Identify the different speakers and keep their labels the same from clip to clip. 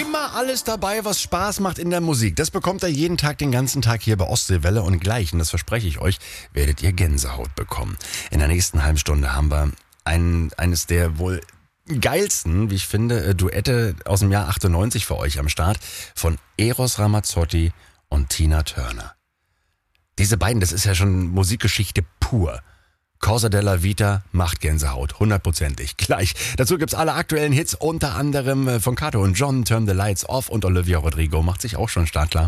Speaker 1: Immer alles dabei, was Spaß macht in der Musik. Das bekommt ihr jeden Tag, den ganzen Tag hier bei Ostseewelle. Und gleich, und das verspreche ich euch, werdet ihr Gänsehaut bekommen. In der nächsten halben Stunde haben wir eines der wohl geilsten, wie ich finde, Duette aus dem Jahr 98 für euch am Start von Eros Ramazzotti und Tina Turner. Diese beiden, das ist ja schon Musikgeschichte pur. Cosa della Vita macht Gänsehaut, 100%ig. Gleich. Dazu gibt's alle aktuellen Hits, unter anderem von Kato und John, Turn the Lights Off, und Olivia Rodrigo macht sich auch schon startklar.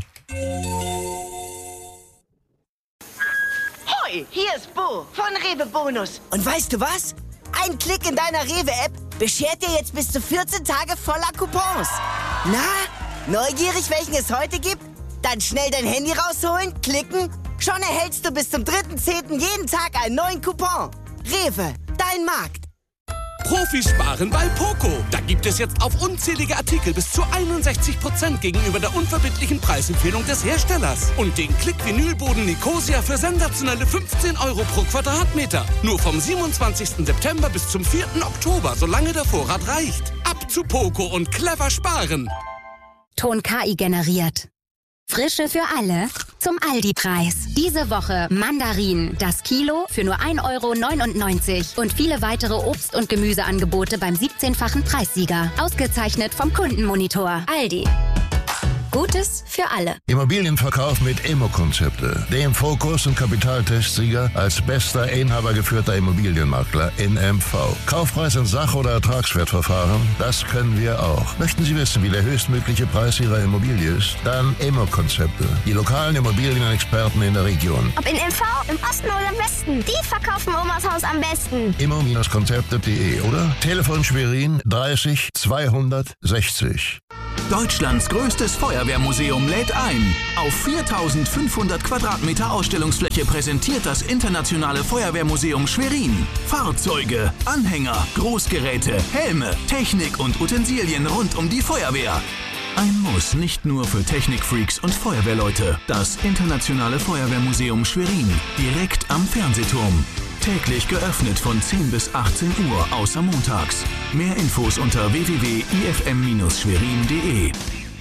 Speaker 2: Hoi, hier ist Bo von Rewe Bonus.
Speaker 3: Und weißt du was? Ein Klick in deiner Rewe-App beschert dir jetzt bis zu 14 Tage voller Coupons. Na, neugierig, welchen es heute gibt? Dann schnell dein Handy rausholen, klicken. Schon erhältst du bis zum 3.10. jeden Tag einen neuen Coupon. Rewe, dein Markt.
Speaker 4: Profisparen bei Poco. Da gibt es jetzt auf unzählige Artikel bis zu 61% gegenüber der unverbindlichen Preisempfehlung des Herstellers. Und den Klick-Vinylboden Nicosia für sensationelle 15 € pro Quadratmeter. Nur vom 27. September bis zum 4. Oktober, solange der Vorrat reicht. Ab zu Poco und clever sparen.
Speaker 5: Ton KI generiert. Frische für alle zum Aldi-Preis. Diese Woche Mandarinen, das Kilo für nur 1,99 € und viele weitere Obst- und Gemüseangebote beim 17-fachen Preissieger. Ausgezeichnet vom Kundenmonitor. Aldi. Gutes für alle.
Speaker 6: Immobilienverkauf mit Immo-Konzepte. Dem Fokus- und Kapitaltestsieger als bester inhabergeführter Immobilienmakler in MV. Kaufpreis in Sach- oder Ertragswertverfahren, das können wir auch. Möchten Sie wissen, wie der höchstmögliche Preis Ihrer Immobilie ist? Dann Immo-Konzepte. Die lokalen Immobilienexperten in der Region.
Speaker 7: Ob in MV, im Osten oder im Westen, die verkaufen Omas Haus am besten.
Speaker 6: Immo-Konzepte.de oder Telefon Schwerin 30 260.
Speaker 8: Deutschlands größtes Feuerwehrmuseum lädt ein. Auf 4.500 Quadratmeter Ausstellungsfläche präsentiert das Internationale Feuerwehrmuseum Schwerin Fahrzeuge, Anhänger, Großgeräte, Helme, Technik und Utensilien rund um die Feuerwehr. Ein Muss nicht nur für Technikfreaks und Feuerwehrleute. Das Internationale Feuerwehrmuseum Schwerin, direkt am Fernsehturm. Täglich geöffnet von 10 bis 18 Uhr, außer montags. Mehr Infos unter www.ifm-schwerin.de.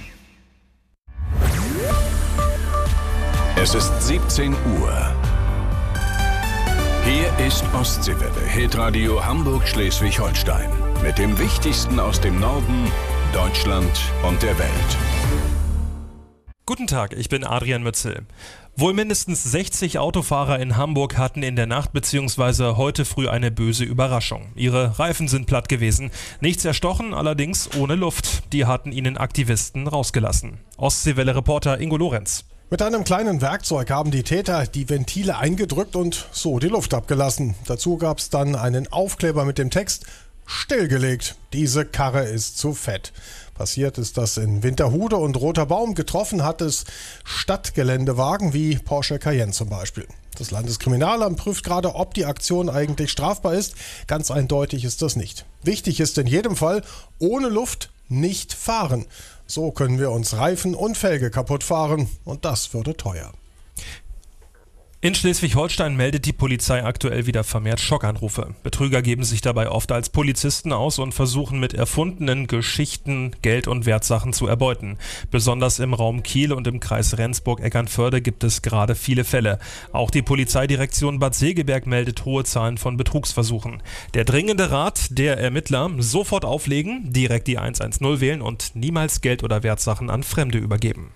Speaker 9: Es ist 17 Uhr. Hier ist Ostseewelle, Hitradio Hamburg-Schleswig-Holstein. Mit dem Wichtigsten aus dem Norden, Deutschland und der Welt.
Speaker 10: Guten Tag, ich bin Adrian Mützel. Wohl mindestens 60 Autofahrer in Hamburg hatten in der Nacht bzw. heute früh eine böse Überraschung. Ihre Reifen sind platt gewesen. Nichts erstochen, allerdings ohne Luft. Die hatten ihnen Aktivisten rausgelassen. Ostseewelle-Reporter Ingo Lorenz.
Speaker 11: Mit einem kleinen Werkzeug haben die Täter die Ventile eingedrückt und so die Luft abgelassen. Dazu gab es dann einen Aufkleber mit dem Text: Stillgelegt, diese Karre ist zu fett. Passiert ist das in Winterhude und Roter Baum. Getroffen hat es Stadtgeländewagen wie Porsche Cayenne zum Beispiel. Das Landeskriminalamt prüft gerade, ob die Aktion eigentlich strafbar ist. Ganz eindeutig ist das nicht. Wichtig ist in jedem Fall, ohne Luft nicht fahren. So können wir uns Reifen und Felge kaputt fahren und das würde teuer.
Speaker 10: In Schleswig-Holstein meldet die Polizei aktuell wieder vermehrt Schockanrufe. Betrüger geben sich dabei oft als Polizisten aus und versuchen mit erfundenen Geschichten Geld und Wertsachen zu erbeuten. Besonders im Raum Kiel und im Kreis Rendsburg-Eckernförde gibt es gerade viele Fälle. Auch die Polizeidirektion Bad Segeberg meldet hohe Zahlen von Betrugsversuchen. Der dringende Rat der Ermittler: sofort auflegen, direkt die 110 wählen und niemals Geld oder Wertsachen an Fremde übergeben.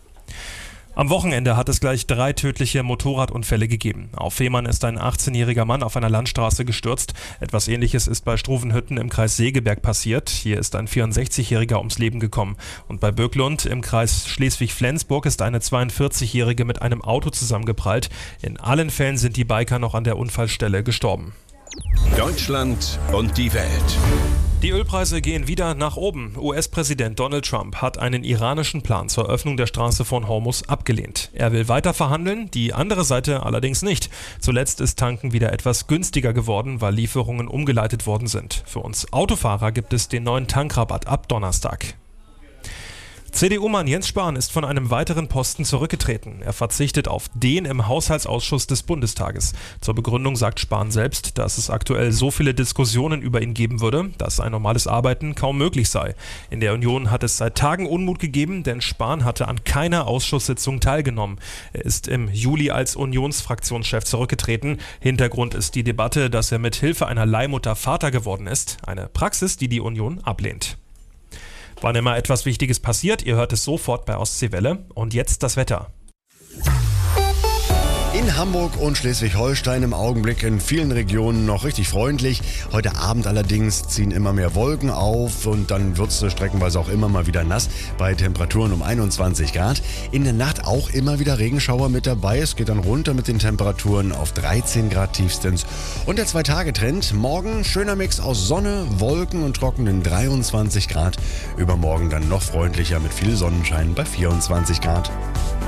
Speaker 10: Am Wochenende hat es gleich 3 tödliche Motorradunfälle gegeben. Auf Fehmarn ist ein 18-jähriger Mann auf einer Landstraße gestürzt. Etwas Ähnliches ist bei Struvenhütten im Kreis Segeberg passiert. Hier ist ein 64-jähriger ums Leben gekommen. Und bei Böcklund im Kreis Schleswig-Flensburg ist eine 42-jährige mit einem Auto zusammengeprallt. In allen Fällen sind die Biker noch an der Unfallstelle gestorben.
Speaker 9: Deutschland und die Welt.
Speaker 10: Die Ölpreise gehen wieder nach oben. US-Präsident Donald Trump hat einen iranischen Plan zur Öffnung der Straße von Hormuz abgelehnt. Er will weiter verhandeln, die andere Seite allerdings nicht. Zuletzt ist Tanken wieder etwas günstiger geworden, weil Lieferungen umgeleitet worden sind. Für uns Autofahrer gibt es den neuen Tankrabatt ab Donnerstag. CDU-Mann Jens Spahn ist von einem weiteren Posten zurückgetreten. Er verzichtet auf den im Haushaltsausschuss des Bundestages. Zur Begründung sagt Spahn selbst, dass es aktuell so viele Diskussionen über ihn geben würde, dass ein normales Arbeiten kaum möglich sei. In der Union hat es seit Tagen Unmut gegeben, denn Spahn hatte an keiner Ausschusssitzung teilgenommen. Er ist im Juli als Unionsfraktionschef zurückgetreten. Hintergrund ist die Debatte, dass er mit Hilfe einer Leihmutter Vater geworden ist. Eine Praxis, die die Union ablehnt. Wann immer etwas Wichtiges passiert, ihr hört es sofort bei Ostseewelle. Und jetzt das Wetter.
Speaker 1: In Hamburg und Schleswig-Holstein im Augenblick in vielen Regionen noch richtig freundlich. Heute Abend allerdings ziehen immer mehr Wolken auf und dann wird es streckenweise auch immer mal wieder nass bei Temperaturen um 21 Grad. In der Nacht auch immer wieder Regenschauer mit dabei. Es geht dann runter mit den Temperaturen auf 13 Grad tiefstens. Und der 2-Tage-Trend. Morgen schöner Mix aus Sonne, Wolken und trockenen 23 Grad. Übermorgen dann noch freundlicher mit viel Sonnenschein bei 24 Grad.